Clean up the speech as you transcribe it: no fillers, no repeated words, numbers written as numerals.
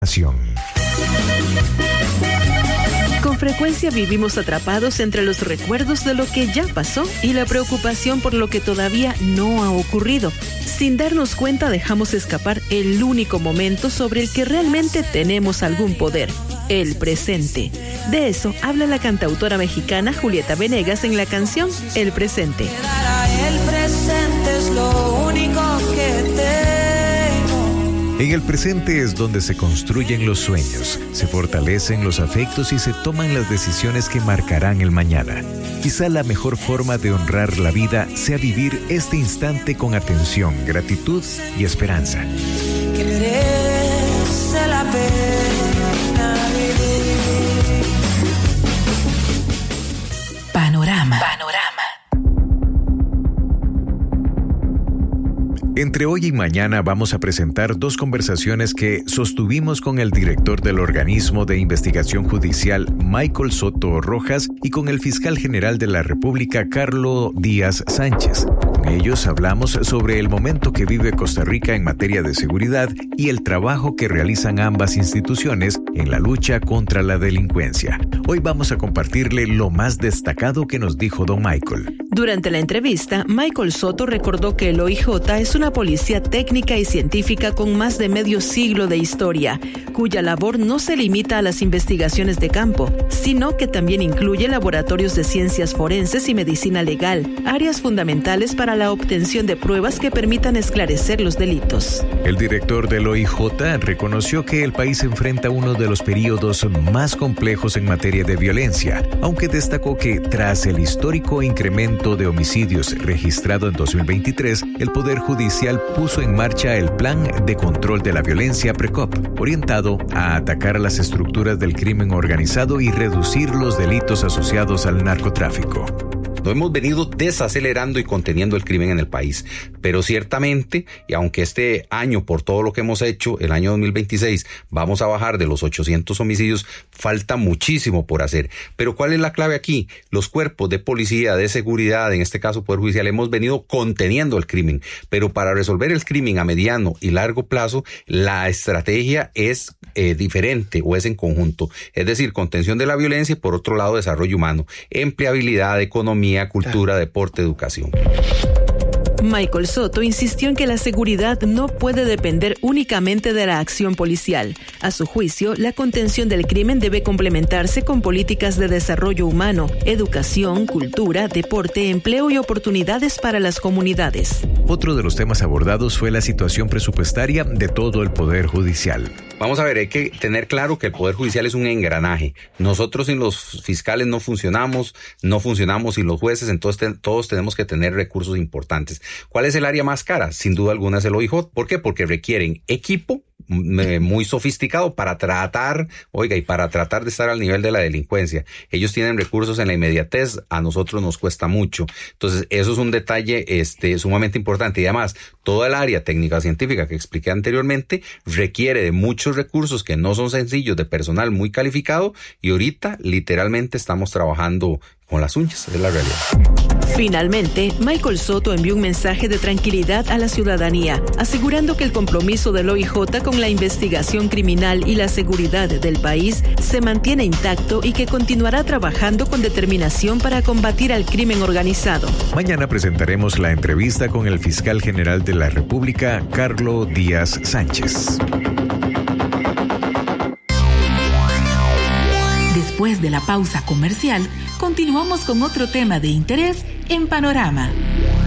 Con frecuencia vivimos atrapados entre los recuerdos de lo que ya pasó y la preocupación por lo que todavía no ha ocurrido. Sin darnos cuenta, dejamos escapar el único momento sobre el que realmente tenemos algún poder, el presente. De eso habla la cantautora mexicana Julieta Venegas en la canción El Presente. El presente es lo único que tengo. En el presente es donde se construyen los sueños, se fortalecen los afectos y se toman las decisiones que marcarán el mañana. Quizá la mejor forma de honrar la vida sea vivir este instante con atención, gratitud y esperanza. Que merece la pena vivir. Panorama. Entre hoy y mañana vamos a presentar dos conversaciones que sostuvimos con el director del organismo de investigación judicial, Michael Soto Rojas, y con el fiscal general de la República, Carlos Díaz Sánchez. Con ellos hablamos sobre el momento que vive Costa Rica en materia de seguridad y el trabajo que realizan ambas instituciones en la lucha contra la delincuencia. Hoy vamos a compartirle lo más destacado que nos dijo don Michael. Durante la entrevista, Michael Soto recordó que el OIJ es una policía técnica y científica con más de medio siglo de historia, cuya labor no se limita a las investigaciones de campo, sino que también incluye laboratorios de ciencias forenses y medicina legal, áreas fundamentales para la obtención de pruebas que permitan esclarecer los delitos. El director del OIJ reconoció que el país enfrenta uno de los periodos más complejos en materia de violencia, aunque destacó que tras el histórico incremento de homicidios registrado en 2023, el Poder Judicial puso en marcha el Plan de Control de la Violencia PRECOP, orientado a atacar las estructuras del crimen organizado y reducir los delitos asociados al narcotráfico. No hemos venido desacelerando y conteniendo el crimen en el país, pero ciertamente, y aunque este año, por todo lo que hemos hecho, el año 2026, vamos a bajar de los 800 homicidios, falta muchísimo por hacer. Pero ¿cuál es la clave aquí? Los cuerpos de policía, de seguridad, en este caso Poder Judicial, hemos venido conteniendo el crimen, pero para resolver el crimen a mediano y largo plazo, la estrategia es diferente o es en conjunto, es decir, contención de la violencia y por otro lado desarrollo humano, empleabilidad, economía, cultura, deporte, educación. Michael Soto insistió en que la seguridad no puede depender únicamente de la acción policial. A su juicio, la contención del crimen debe complementarse con políticas de desarrollo humano, educación, cultura, deporte, empleo y oportunidades para las comunidades. Otro de los temas abordados fue la situación presupuestaria de todo el Poder Judicial. Vamos a ver, hay que tener claro que el Poder Judicial es un engranaje. Nosotros sin los fiscales no funcionamos sin los jueces, entonces todos tenemos que tener recursos importantes. ¿Cuál es el área más cara? Sin duda alguna es el OIJ. ¿Por qué? Porque requieren equipo muy sofisticado para tratar de estar al nivel de la delincuencia. Ellos tienen recursos en la inmediatez, a nosotros nos cuesta mucho. Entonces, eso es un detalle sumamente importante. Y además, toda el área técnica científica que expliqué anteriormente requiere de muchos recursos que no son sencillos, de personal muy calificado, y ahorita literalmente estamos trabajando con las uñas, es la realidad. Finalmente, Michael Soto envió un mensaje de tranquilidad a la ciudadanía, asegurando que el compromiso del OIJ con la investigación criminal y la seguridad del país se mantiene intacto y que continuará trabajando con determinación para combatir al crimen organizado. Mañana presentaremos la entrevista con el fiscal general de la República, Carlos Díaz Sánchez. Después de la pausa comercial, continuamos con otro tema de interés en Panorama.